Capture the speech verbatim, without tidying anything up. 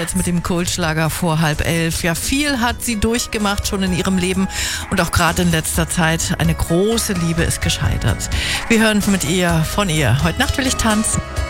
jetzt mit dem Kultschlager vor halb elf. Ja, viel hat sie durchgemacht schon in ihrem Leben und auch gerade in letzter Zeit. Eine große Liebe ist gescheitert. Wir hören mit ihr, von ihr. Heute Nacht will ich tanzen.